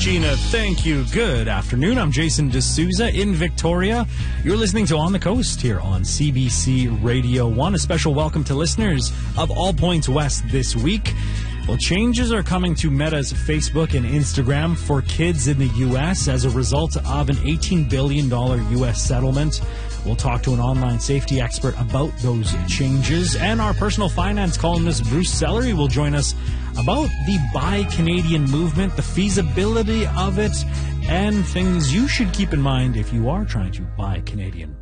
Gina, thank you. Good afternoon. I'm Jason D'Souza in Victoria. You're listening to On the Coast here on CBC Radio 1. A special welcome to listeners of All Points West this week. Well, changes are coming to Meta's Facebook and Instagram for kids in the U.S. as a result of an $18 billion U.S. settlement. We'll talk to an online safety expert about those changes. And our personal finance columnist, Bruce Sellery, will join us about the Buy Canadian movement, the feasibility of it, and things you should keep in mind if you are trying to buy Canadian.